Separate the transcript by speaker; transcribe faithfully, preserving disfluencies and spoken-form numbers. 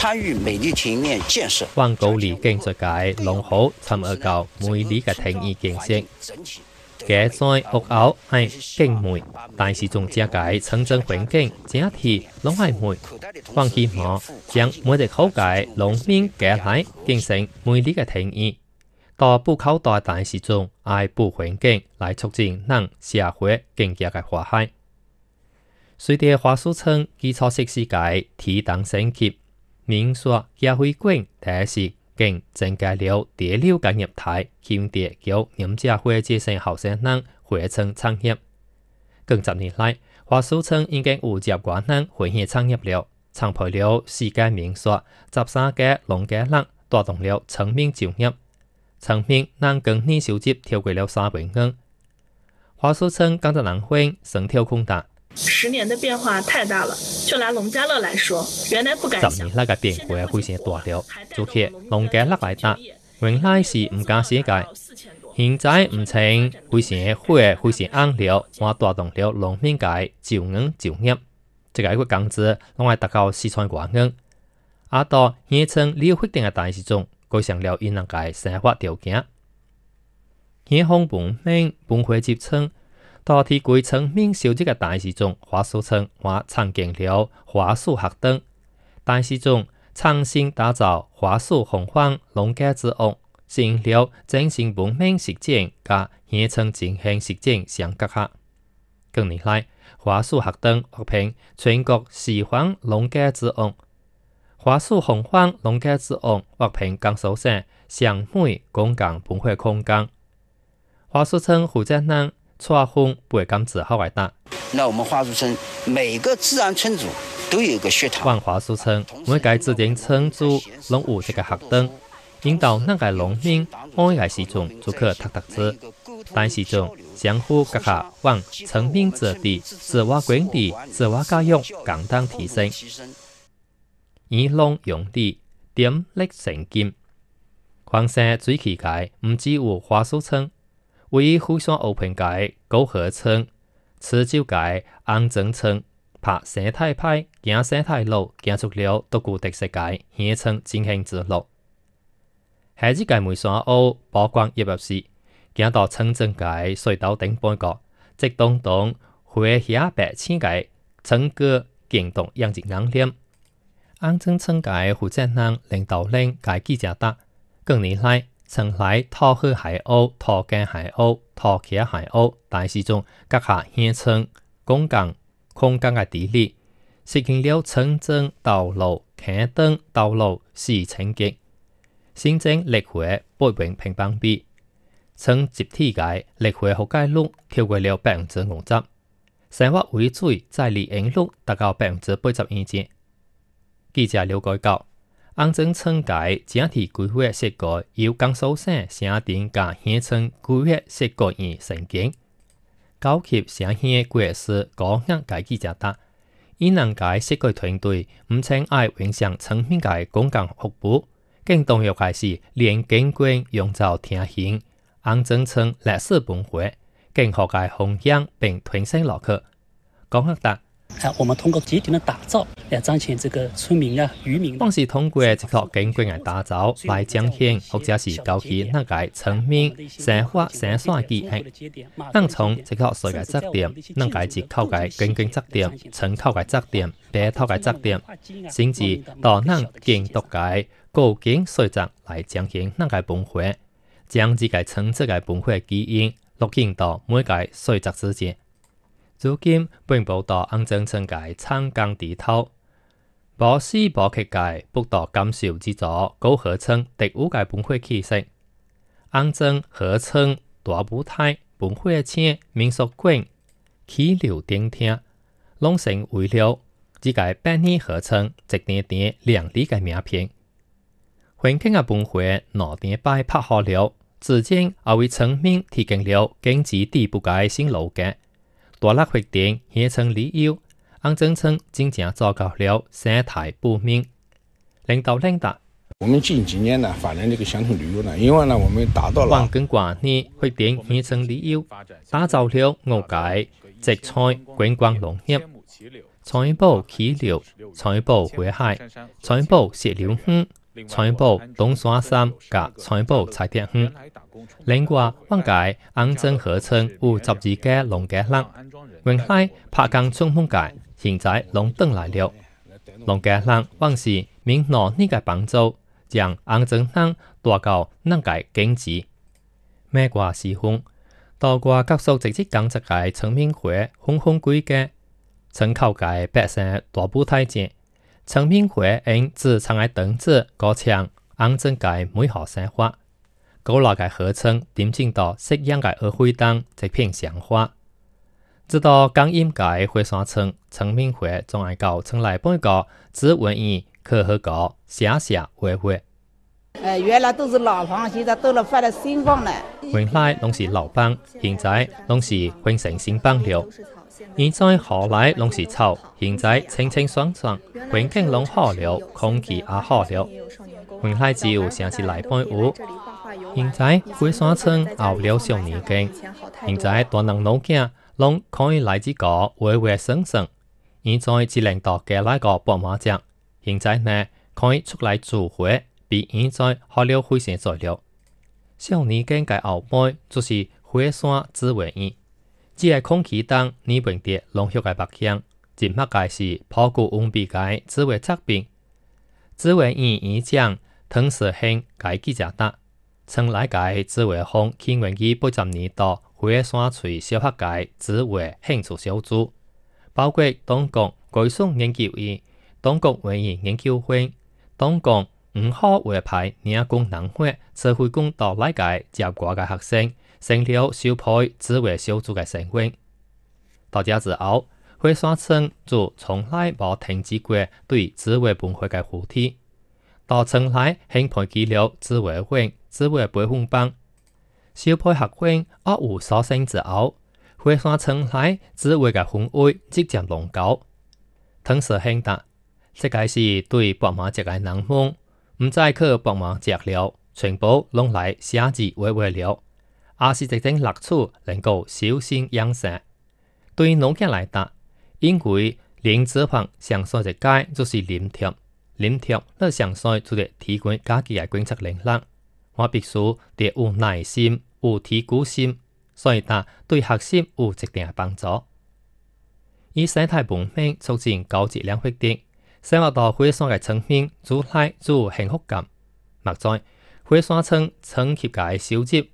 Speaker 1: 参与美丽庭院建设。
Speaker 2: 往高里建築界弄好參與到每里嘅庭院建設。嘅在屋後係景美，但是仲只解城鎮環境整體攏係美。往希望將每隻口界農民嘅來建成每里嘅庭院。到不口袋但是中愛保環境來促進人社會經濟嘅和諧。隨着華蘇村基礎設施界提檔升級，民宿也會館第時更增加了第六個業態，強調叫飲茶會節省後生人回村創業。近十年來，華蘇村已經有接關人回去創業了，創配了四間民宿，十三個農家樂帶動了村民就業。村民能更年收入超過了三萬元。華蘇村工作人會省條空大。
Speaker 3: 十年的變化太大了，就拿農家樂來說，原來不敢想。
Speaker 2: 十年那個變化非常大了，就以農家樂來打，原來是唔敢寫界，現在唔稱非常火，非常硬了，我帶動了農民界就業就業，這個一個工資攏係達到四千多元。阿到縣城有決定嘅大時中，改善了因人界生活條件。縣方本命本會接稱。到提歸村民收入嘅大時中，華蘇村我參建了華蘇學堂。大時中重新打造華蘇紅坊農家之屋，實現了精神文明實踐加縣村進行實踐相結合。近年來，華蘇學堂獲評全國示範農家之屋，華蘇紅坊農家之屋獲評江蘇省上美公共文化空間。華蘇村負責人。錯峰不會咁自豪來打。
Speaker 1: 那我們華蘇村每個自然村組都有一個學堂。
Speaker 2: 往華蘇村每個自然村組攏有這個學堂，引導那個農民愛個時中就可讀讀書，但是中相互結合往村民子弟自我管理、自我教育共同提升，以農用地點力成金。況且最奇怪唔只有華蘇村。為互相歐平界高河村、持久界安整村、拍生態派、行生態路，行出了獨具特色界縣村進行之路。下一屆梅山澳曝光一入時，行到村鎮界隧道頂半角，即東東回下白千界村哥行動樣子硬臉。安整村界負責人領導人界記者答，近年來。曾來桃河海鷗、桃江海鷗、桃溪海鷗，大時中結合縣村公共空間嘅地理，實現了村鎮道路、坑燈道路四層級，新增綠化八平平方米，村集體界綠化覆蓋率超過了百分之五十，生活污水再利用率達到百分之八十以上。記者了解到。安整村界整體規劃設計由江蘇省省定加縣村規劃設計院承建，高級省縣規劃師高額界記者答，因能界設計團隊唔淨愛影響村民界公共服務，更重要嘅是連景觀營造聽行安整村歷史文化，更學界弘揚並推升落去。高額答。
Speaker 4: 啊，我們通過節點的打造來彰顯這個村民啊、漁民。
Speaker 2: 光是通過這套景觀的打造來彰顯，或者是高級那個村民生活生產記憶。能從這套設計質點，能解決靠嘅景觀質點、村口嘅質點、地頭嘅質點，甚至到能建築嘅高景水質來彰顯那個文化，將這個村子嘅文化基因錄進到每個水質之間。如今並報到安整村界參江地頭，保市保客界不到感受之咗高河村第五界本會氣息，安整河村大舞台本會廳民宿館起樓頂廳，攏成為了這個百年河村一點點亮麗嘅名片。環境嘅本會兩點擺拍好了，至今也為村民提供了經濟地不改新路嘅。大力發展縣村旅遊，安整村真正做到了生態保命。領導領達，
Speaker 5: 我們近幾年呢發展這個鄉村旅遊呢，因為呢我們達到了
Speaker 2: 環境管理發展縣村旅遊，打造了屋界、植菜、觀光農業， 財寶溪流、財寶回海、財寶石榴園、財寶東山山甲財寶彩電園。另外，往屆安鎮河村有十二個農家人，原來拍工種風界，現在攏轉來了。農家人往時民攞呢個幫助，將安鎮人帶到能界經濟。美國時空，多國各屬直接講這個村民會風風規嘅，村口嘅百姓大步太正，村民會因自長嘅等子過強安鎮嘅美好生活。高樓嘅河村點進到適應嘅社會當一片祥化。直到江陰嘅火山村村民會總愛到村內半個只文藝可合個寫寫畫畫。
Speaker 6: 呃，原來都是老房，現在都了翻了新房了。
Speaker 2: 原來攏是老房，現在攏是換成新房了。現在後來攏是草，現在清清爽爽，環境攏好了，空氣也好了。原來只有城市內半有。現在火山村後了小年間，現在大人老囝攏可以來這個畫畫生生。現在只能到嘅那個博馬節，現在呢可以出來做畫，比現在好了非常多了。小年間嘅後輩就是火山植物園，只係空氣當呢邊啲濃郁嘅白香，真乜嘅是普古溫比嘅植物作品。植物園以將藤石興嘅記者答。村內嘅植物風起源於八十年代火山吹小學嘅植物興趣小組，包括東港歸屬研究院、東港文藝研究會、東港五號畫派領工能會社會工到內嘅接過嘅學生，成了小派植物小組嘅成員。大家之後，火山村就從來冇停止過對植物文化嘅扶持。到村內興培建了植物園、植物培訓班，小派學院也有所成之後，火山村內植物嘅氛圍即漸濃厚。藤石興達，這個是對博馬節嘅人們，唔再去博馬節了，全部攏來寫字畫畫了，也是一種樂趣，能夠修身養性。對農家來講，因為林子房上山一屆就是林貼。林貼咧上賽就係提供家己嘅觀察能力，我必須得有耐心、有提古心，所以他對學習有一定嘅幫助。以生態文明促進高質量發展，生活到火山嘅村民主來就幸福感。目前火山村村級嘅收集